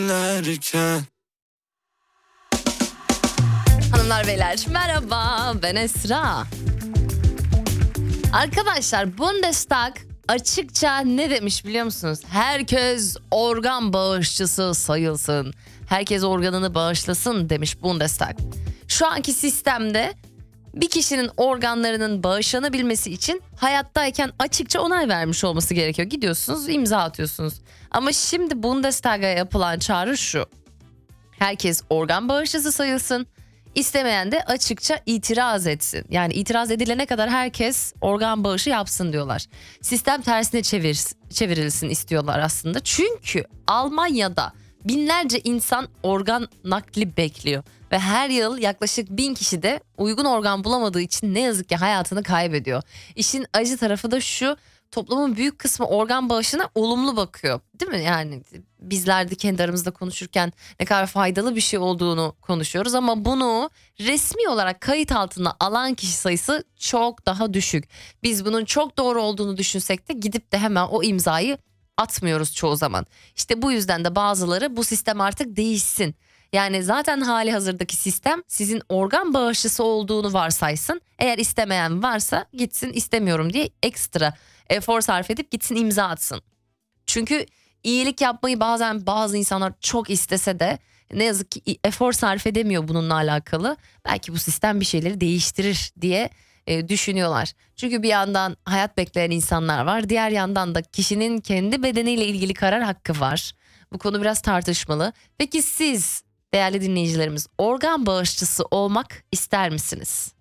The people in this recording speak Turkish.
derken. Hanımlar beyler merhaba, ben Esra. Arkadaşlar Bundestag açıkça ne demiş biliyor musunuz? Herkes organ bağışçısı sayılsın. Herkes organını bağışlasın demiş Bundestag. Şu anki sistemde bir kişinin organlarının bağışlanabilmesi için hayattayken açıkça onay vermiş olması gerekiyor. Gidiyorsunuz, imza atıyorsunuz. Ama şimdi Bundestag'a yapılan çağrı şu: herkes organ bağışçısı sayılsın. İstemeyen de açıkça itiraz etsin. Yani itiraz edilene kadar herkes organ bağışı yapsın diyorlar. Sistem tersine çevrilsin istiyorlar aslında. Çünkü Almanya'da binlerce insan organ nakli bekliyor. Ve her yıl yaklaşık 1000 kişi de uygun organ bulamadığı için ne yazık ki hayatını kaybediyor. İşin acı tarafı da şu: toplumun büyük kısmı organ bağışına olumlu bakıyor. Değil mi? Yani bizler de kendi aramızda konuşurken ne kadar faydalı bir şey olduğunu konuşuyoruz. Ama bunu resmi olarak kayıt altına alan kişi sayısı çok daha düşük. Biz bunun çok doğru olduğunu düşünsek de gidip de hemen o imzayı atmıyoruz çoğu zaman. İşte bu yüzden de bazıları bu sistem artık değişsin. Yani zaten hali hazırdaki sistem sizin organ bağışçısı olduğunu varsaysın. Eğer istemeyen varsa gitsin istemiyorum diye ekstra efor sarf edip gitsin imza atsın. Çünkü iyilik yapmayı bazen bazı insanlar çok istese de ne yazık ki efor sarf edemiyor bununla alakalı. Belki bu sistem bir şeyleri değiştirir diye düşünüyorlar. Çünkü bir yandan hayat bekleyen insanlar var. Diğer yandan da kişinin kendi bedeniyle ilgili karar hakkı var. Bu konu biraz tartışmalı. Peki siz değerli dinleyicilerimiz organ bağışçısı olmak ister misiniz?